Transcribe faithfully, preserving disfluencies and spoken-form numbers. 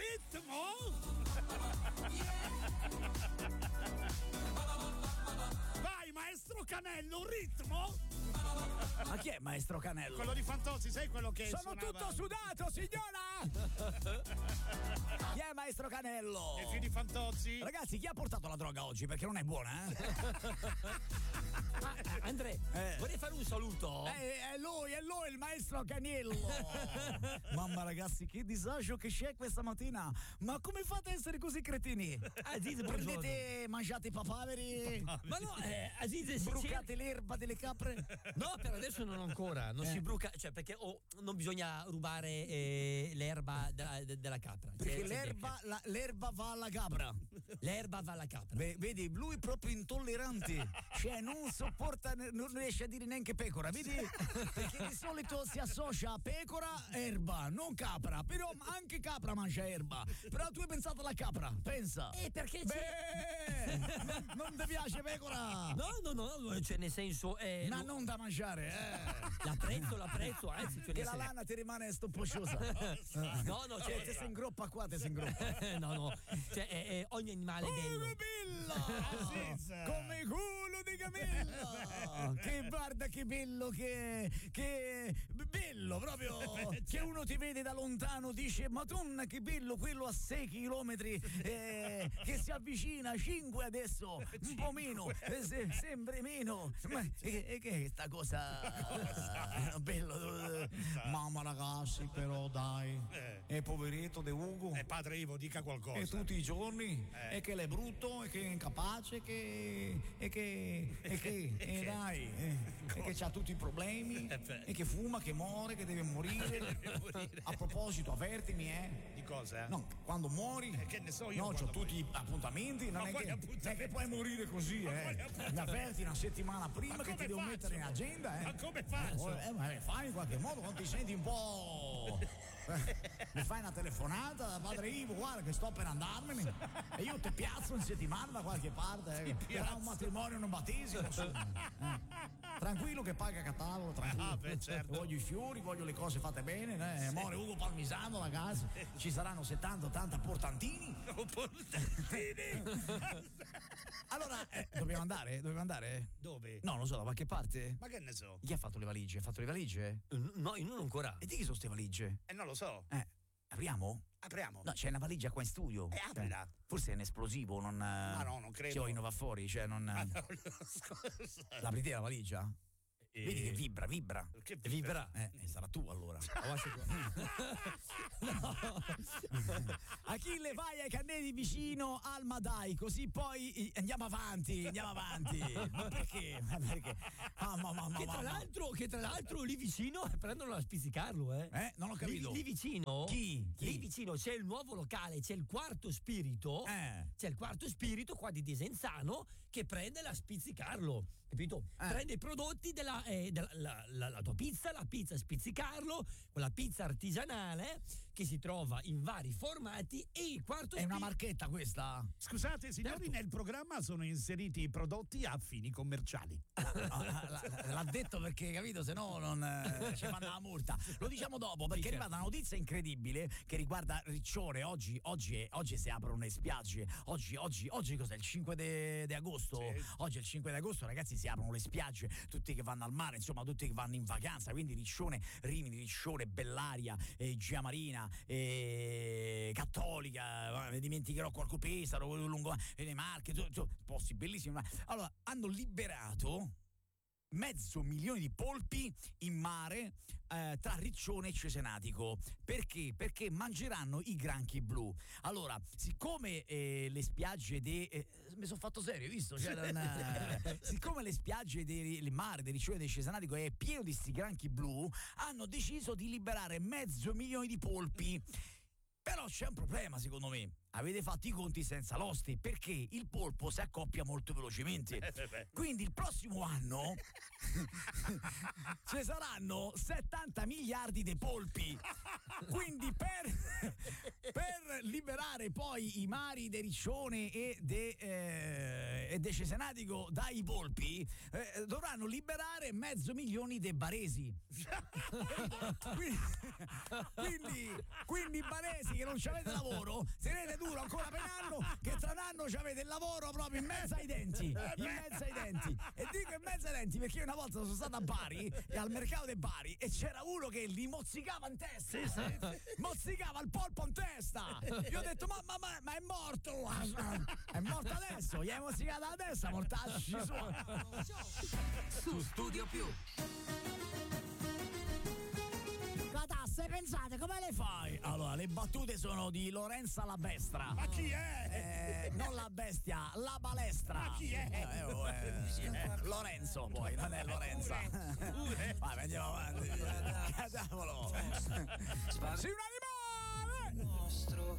ritmo. Vai maestro Canello, ritmo. Ma chi è maestro Canello? Quello di Fantozzi, sai quello che sono suonava... tutto sudato, signora. Chi è maestro Canello? E di Fantozzi. Ragazzi, chi ha portato la droga oggi? Perché non è buona, eh? Ah, Andrea, eh. vorrei fare un saluto. Eh, è lui, è lui il maestro Canello. Mamma ragazzi, che disagio che c'è questa mattina. Ma come fate a essere così cretini? Aziz, prendete, mangiate i papaveri? papaveri. Ma no, eh, Aziz, brucate l'erba delle capre? No, per adesso non ancora. Non eh. si bruca, cioè perché oh, non bisogna rubare eh, l'erba della, della capra. Perché cioè, l'erba, la, l'erba va alla capra. L'erba va alla capra. Beh, vedi, lui è proprio intollerante. Cioè, non sopporta, non riesce a dire neanche pecora, vedi? Perché di solito si associa a pecora, erba, non capra. Però anche capra mangia erba. Però tu hai pensato alla capra, pensa. E perché c'è? Beh, non ti piace pecora? No, no, no, cioè nel senso. Eh, Ma non da mangiare, eh. L'apprezzo, l'apprezzo, anzi. Cioè che la lana ti rimane stopposciosa. No, no, cioè, te si ingroppa qua, te si ingroppa. No, no. Cioè, eh, eh, ogni animale è bello. Camilla! Come culo di Camilla! Che guarda che bello che che bello proprio che uno ti vede da lontano, dice madonna che bello quello a sei chilometri eh, che si avvicina, cinque adesso, un po' meno, eh, se, sembra meno. Ma e, e che è sta cosa? Bello. Mamma ragazzi, però dai, eh. è poveretto De Ugo. E padre Ivo dica qualcosa. E tutti i giorni, eh. e che l'è brutto, e che è incapace, che e che e che e dai, e, e che c'ha tutti i problemi, e che fuma, che muore, che deve morire. A proposito, avvertimi, eh. Di cosa? No, quando muori. Eh, che ne so io. No, c'ho tutti poi... gli appuntamenti, non ma è che, appuntamenti? è che puoi morire così, ma eh. Mi avverti una settimana prima ma che ti devo faccio? mettere in agenda, eh. Ma come faccio? Eh, ma fai in qualche modo, non ti senti un po'. Mi fai una telefonata da padre Ivo, guarda che sto per andarmene e io ti piazzo in settimana da qualche parte, eh. Era un matrimonio, un battesimo, eh. Tranquillo che paga catalogo, tranquillo. Ah, beh, certo. Voglio i fiori, voglio le cose fatte bene, eh. Sì. Muore Ugo Palmisano la casa, ci saranno settanta ottanta portantini. Oh, portantini. Allora, eh, dobbiamo andare? Dobbiamo andare? Dove? No, non so, da qualche parte. Ma che ne so? Chi ha fatto le valigie? Ha fatto le valigie? No, io non ancora. E di chi sono ste valigie? Eh, non lo so. Eh, apriamo? Apriamo. No, c'è una valigia qua in studio. Eh, aprila. Forse è un esplosivo, non. Ma no, non credo. Che ho va fuori, cioè non. Ma no, scusa. L'aprite la valigia? E... Vedi che vibra, vibra. Che vibra? Eh, eh, sarà tu allora. No. Achille, vai ai canneti vicino al Madai, così poi andiamo avanti, andiamo avanti. Ma perché? Ma perché? Mamma, mamma, che tra mamma. l'altro, che tra l'altro lì vicino prendono a spizzicarlo, eh? Eh, non ho capito. Lì, lì vicino? Chi? Chi? Lì vicino c'è il nuovo locale, c'è il Quarto Spirito. Eh. C'è il Quarto Spirito qua di Desenzano che prende la spizzicarlo, capito? Eh. Prende i prodotti della, eh, della la, la, la tua pizza, la pizza spizzicarlo, quella pizza artigianale che si trova in vari formati, e il Quarto È Spirito. una marchetta questa? Scusate signori, Certo. nel programma sono inseriti i prodotti a fini commerciali. L'ha detto perché, capito, se no non eh, ci fanno la multa. Lo diciamo dopo, perché è arrivata una notizia incredibile che riguarda Riccione. Oggi, oggi, è, oggi si aprono le spiagge. Oggi, oggi, oggi cos'è? Il cinque di agosto? Sì. Oggi è il cinque di agosto, ragazzi, si aprono le spiagge, tutti che vanno al mare, insomma, tutti che vanno in vacanza. Quindi Riccione, Rimini, Riccione, Bellaria, eh, Gia Marina, eh, Cattolica, eh, dimenticherò qualche Pesaro, lungo eh, le Marche, tu, tu, posti bellissimi. Allora, hanno liberato mezzo milione di polpi in mare eh, tra Riccione e Cesenatico. Perché? Perché mangeranno i granchi blu. Allora, siccome eh, le spiagge de eh, mi sono fatto serio, visto? Cioè, una, siccome le spiagge del mare di Riccione e di Cesenatico è pieno di sti granchi blu, hanno deciso di liberare mezzo milione di polpi. Però c'è un problema, secondo me. Avete fatto i conti senza l'oste, perché il polpo si accoppia molto velocemente. Quindi il prossimo anno ci saranno settanta miliardi di polpi. Quindi per, per liberare poi i mari de Riccione e de, eh, e de Cesenatico dai polpi, eh, dovranno liberare mezzo milione de baresi. quindi, quindi, quindi baresi che non avete lavoro, tenete duro ancora per un anno, che tra un anno ci avete il lavoro proprio in mezzo ai denti, in mezzo ai denti. E dico in mezzo ai denti perché io una volta sono stato a Bari, e al mercato di Bari, e c'era uno che li mozzicava in testa, sì, sì. mozzicava il polpo in testa. Io ho detto ma, ma, ma, ma è morto, è morto adesso, gli hai mozzicata la testa, mortacci su. Su Studio Più. Catasse, pensate, come le fai? Allora, le battute sono di Lorenza la Bestra. Ma chi è? Eh, non la bestia, la balestra. Ma chi è? Eh, oh, eh, Lorenzo poi, non è Lorenza. Vai, andiamo avanti. Cavolo. Sei un animale!